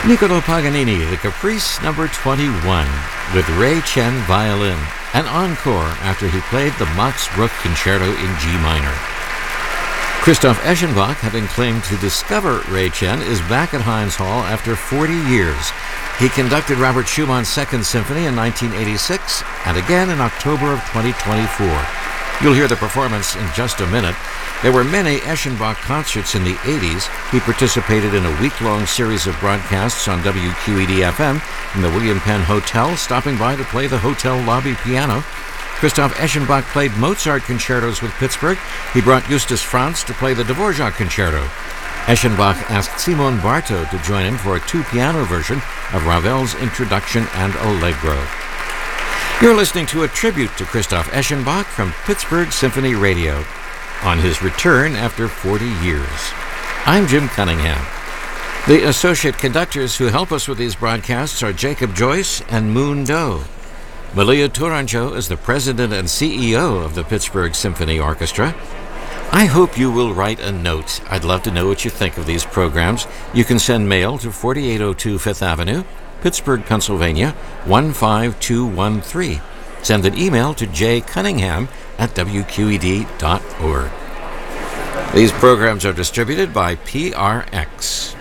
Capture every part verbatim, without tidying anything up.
Niccolo Paganini, the Caprice number twenty-one, with Ray Chen violin, an encore after he played the Max Bruch Concerto in G minor. Christoph Eschenbach, having claimed to discover Ray Chen, is back at Heinz Hall after forty years. He conducted Robert Schumann's Second Symphony in nineteen eighty-six and again in October of twenty twenty-four. You'll hear the performance in just a minute. There were many Eschenbach concerts in the eighties. He participated in a week-long series of broadcasts on W Q E D F M in the William Penn Hotel, stopping by to play the hotel lobby piano. Christoph Eschenbach played Mozart concertos with Pittsburgh. He brought Justus Franz to play the Dvorak concerto. Eschenbach asked Simon Bartow to join him for a two-piano version of Ravel's Introduction and Allegro. You're listening to a tribute to Christoph Eschenbach from Pittsburgh Symphony Radio on his return after forty years. I'm Jim Cunningham. The associate conductors who help us with these broadcasts are Jacob Joyce and Moon Doe. Malia Tourangeau is the president and C E O of the Pittsburgh Symphony Orchestra. I hope you will write a note. I'd love to know what you think of these programs. You can send mail to forty-eight oh two Fifth Avenue, Pittsburgh, Pennsylvania, one five two one three. Send an email to jcunningham at w q e d dot org. These programs are distributed by P R X.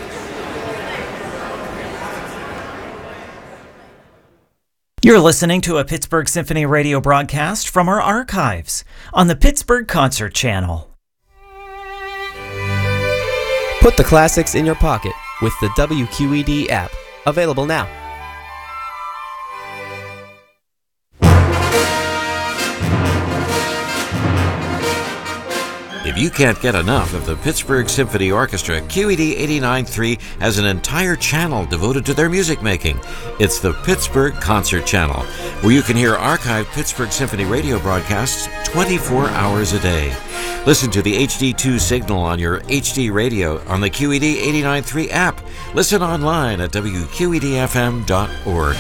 You're listening to a Pittsburgh Symphony Radio broadcast from our archives on the Pittsburgh Concert Channel. Put the classics in your pocket with the W Q E D app, available now. If you can't get enough of the Pittsburgh Symphony Orchestra, Q E D eighty-nine point three has an entire channel devoted to their music making. It's the Pittsburgh Concert Channel, where you can hear archived Pittsburgh Symphony Radio broadcasts twenty-four hours a day. Listen to the H D two signal on your H D radio on the Q E D eighty-nine point three app. Listen online at w q e d f m dot org.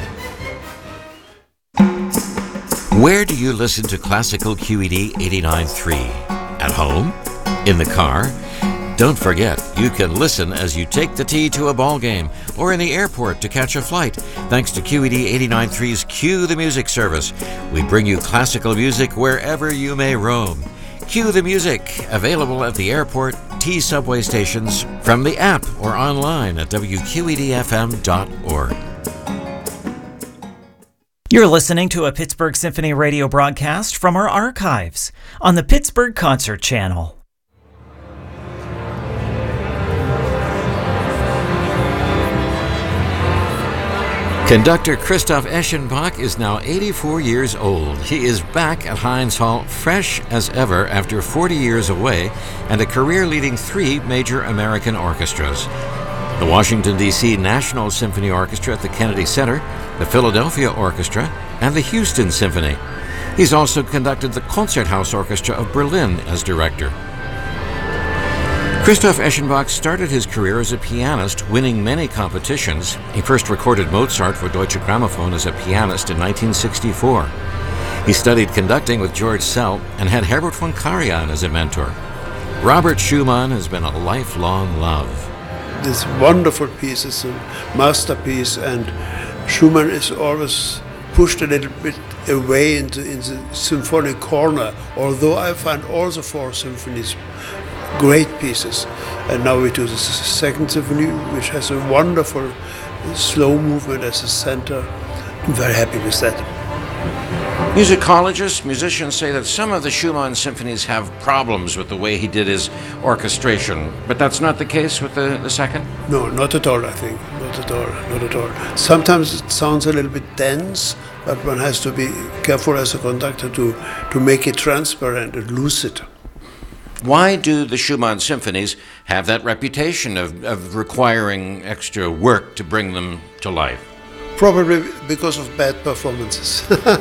Where do you listen to classical Q E D eighty-nine point three? At home? In the car? Don't forget, you can listen as you take the T to a ball game or in the airport to catch a flight. Thanks to Q E D eighty-nine point three's Cue the Music service, we bring you classical music wherever you may roam. Cue the Music, available at the airport, T subway stations, from the app or online at w q e d f m dot org. You're listening to a Pittsburgh Symphony Radio broadcast from our archives on the Pittsburgh Concert Channel. Conductor Christoph Eschenbach is now eighty-four years old. He is back at Heinz Hall, fresh as ever after forty years away and a career leading three major American orchestras. The Washington, D C National Symphony Orchestra at the Kennedy Center, the Philadelphia Orchestra, and the Houston Symphony. He's also conducted the Concerthaus Orchestra of Berlin as director. Christoph Eschenbach started his career as a pianist, winning many competitions. He first recorded Mozart for Deutsche Grammophon as a pianist in nineteen sixty-four. He studied conducting with George Szell and had Herbert von Karajan as a mentor. Robert Schumann has been a lifelong love. This wonderful piece is a masterpiece, and Schumann is always pushed a little bit away into, into the symphonic corner, although I find all the four symphonies great pieces. And now we do the second symphony, which has a wonderful slow movement as a center. I'm very happy with that. Musicologists, musicians say that some of the Schumann symphonies have problems with the way he did his orchestration, but that's not the case with the, the second? No, not at all, I think. Not at all, not at all. Sometimes it sounds a little bit dense, but one has to be careful as a conductor to, to make it transparent and lucid. Why do the Schumann symphonies have that reputation of, of requiring extra work to bring them to life? Probably because of bad performances.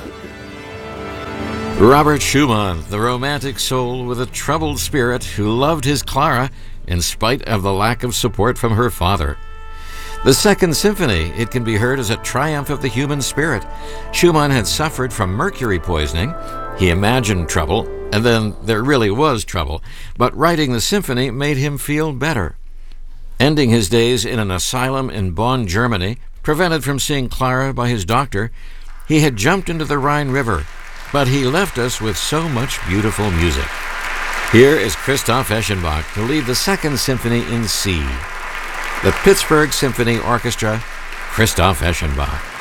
Robert Schumann, the romantic soul with a troubled spirit who loved his Clara in spite of the lack of support from her father. The Second Symphony, it can be heard as a triumph of the human spirit. Schumann had suffered from mercury poisoning. He imagined trouble, and then there really was trouble, but writing the symphony made him feel better. Ending his days in an asylum in Bonn, Germany, prevented from seeing Clara by his doctor, he had jumped into the Rhine River, but he left us with so much beautiful music. Here is Christoph Eschenbach to lead the Second Symphony in C. The Pittsburgh Symphony Orchestra, Christoph Eschenbach.